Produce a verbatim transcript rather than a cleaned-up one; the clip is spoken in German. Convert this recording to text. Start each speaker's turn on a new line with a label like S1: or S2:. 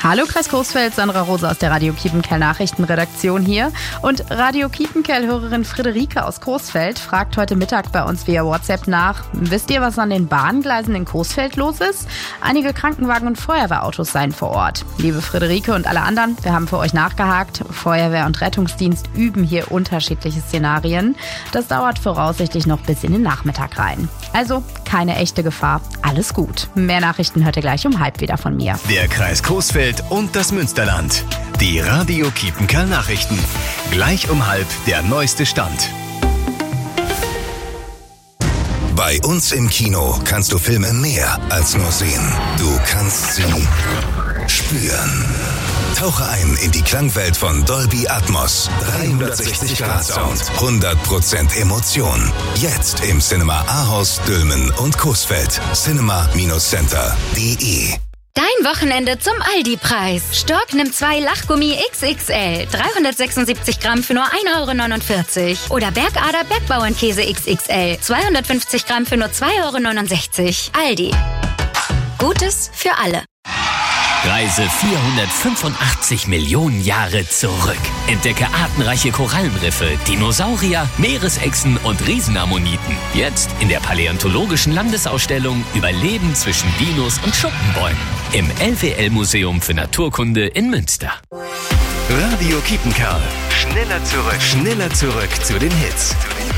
S1: Hallo Kreis Coesfeld, Sandra Rose aus der Radio Kiepenkerl Nachrichtenredaktion hier. Und Radio Kiepenkerl-Hörerin Friederike aus Coesfeld fragt heute Mittag bei uns via WhatsApp nach: Wisst ihr, was an den Bahngleisen in Coesfeld los ist? Einige Krankenwagen und Feuerwehrautos seien vor Ort. Liebe Friederike und alle anderen, wir haben für euch nachgehakt. Feuerwehr und Rettungsdienst üben hier unterschiedliche Szenarien. Das dauert voraussichtlich noch bis in den Nachmittag rein. Also keine echte Gefahr, alles gut. Mehr Nachrichten hört ihr gleich um halb wieder von mir.
S2: Der Kreis Coesfeld und das Münsterland. Die Radio Kiepenkerl Nachrichten. Gleich um halb der neueste Stand.
S3: Bei uns im Kino kannst du Filme mehr als nur sehen. Du kannst sie spüren. Tauche ein in die Klangwelt von Dolby Atmos. dreihundertsechzig Grad Sound. hundert Prozent Emotion. Jetzt im Cinema Ahaus, Dülmen und Coesfeld. cinema Center punkt de.
S4: Dein Wochenende zum Aldi-Preis. Stork nimmt zwei Lachgummi X X L. dreihundertsechsundsiebzig Gramm für nur ein Euro neunundvierzig. Oder Bergader Bergbauernkäse X X L. zweihundertfünfzig Gramm für nur zwei Euro neunundsechzig. Aldi. Gutes für alle.
S5: Reise vierhundertfünfundachtzig Millionen Jahre zurück. Entdecke artenreiche Korallenriffe, Dinosaurier, Meeresechsen und Riesenammoniten. Jetzt in der Paläontologischen Landesausstellung Überleben zwischen Dinos und Schuppenbäumen im L W L-Museum für Naturkunde in Münster.
S2: Radio Kiepenkerl. Schneller zurück. Schneller zurück zu den Hits.